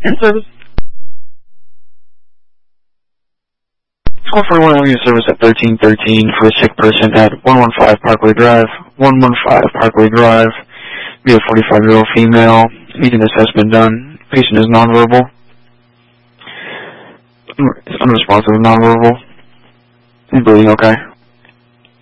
In service. 1241 Avenue service at 1313 for a sick person at 115 Parkway Drive. 115 Parkway Drive. Be a 45-year-old female. Needing assessment has been done. Patient is nonverbal. It's unresponsive, nonverbal. He's breathing okay.